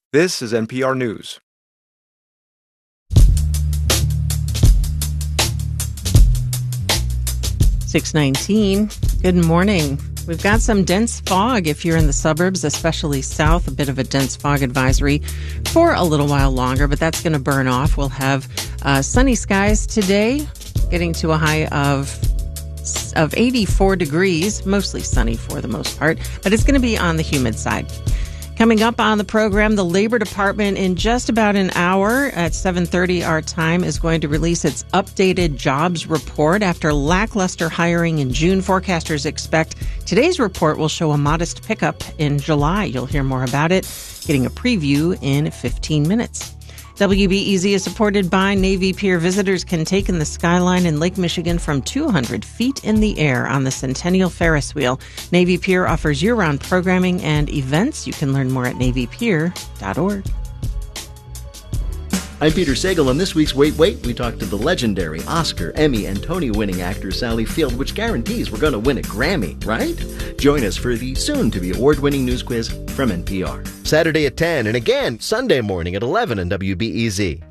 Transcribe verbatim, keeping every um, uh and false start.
This is N P R News. six nineteen. Good morning. We've got some dense fog if you're in the suburbs, especially south, a bit of a dense fog advisory for a little while longer, but that's going to burn off. We'll have uh, sunny skies today, getting to a high of of eighty-four degrees, mostly sunny for the most part, but it's going to be on the humid side. Coming up on the program, the Labor Department in just about an hour at seven thirty our time is going to release its updated jobs report after lackluster hiring in June. Forecasters expect today's report will show a modest pickup in July. You'll hear more about it, getting a preview in fifteen minutes. W B E Z is supported by Navy Pier. Visitors can take in the skyline in Lake Michigan from two hundred feet in the air on the Centennial Ferris Wheel. Navy Pier offers year-round programming and events. You can learn more at navy pier dot org. I'm Peter Sagal. On this week's Wait Wait, we talk to the legendary Oscar, Emmy, and Tony-winning actor Sally Field, which guarantees we're going to win a Grammy, right? Join us for the soon-to-be award-winning news quiz from N P R. Saturday at ten, and again Sunday morning at eleven on W B E Z.